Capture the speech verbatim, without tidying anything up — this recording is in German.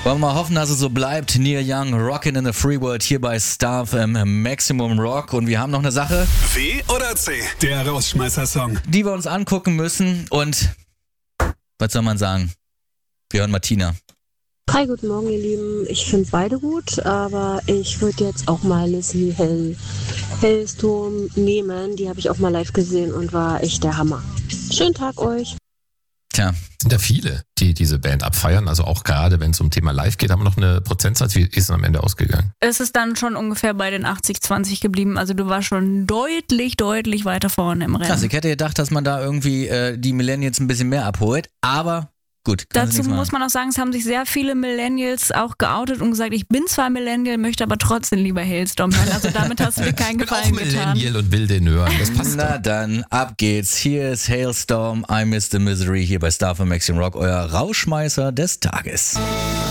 Wollen wir mal hoffen, dass es so bleibt. Neil Young, Rockin' in the Free World hier bei Star F M Maximum Rock. Und wir haben noch eine Sache. W oder C? Der Rausschmeißer-Song. Die wir uns angucken müssen. Und was soll man sagen? Wir hören Martina. Hi, guten Morgen, ihr Lieben. Ich finde beide gut, aber ich würde jetzt auch mal Lizzie Hell, Hellstorm nehmen. Die habe ich auch mal live gesehen und war echt der Hammer. Schönen Tag euch. Tja. Sind ja viele, die diese Band abfeiern. Also auch gerade, wenn es um Thema Live geht, haben wir noch eine Prozentsatz. Wie ist es am Ende ausgegangen? Es ist dann schon ungefähr bei den achtzig zwanzig geblieben. Also du warst schon deutlich, deutlich weiter vorne im Rennen. Krass, ich hätte gedacht, dass man da irgendwie äh, die Millennials ein bisschen mehr abholt. Aber gut. Dazu muss man auch sagen, es haben sich sehr viele Millennials auch geoutet und gesagt, ich bin zwar Millennial, möchte aber trotzdem lieber Hailstorm hören. Also damit hast du dir keinen Gefallen getan. Millennial und will den hören. Das passt. Na dann, ab geht's. Hier ist Hailstorm, I Miss the Misery hier bei Star F M Maximum Rock, euer Rauschmeißer des Tages.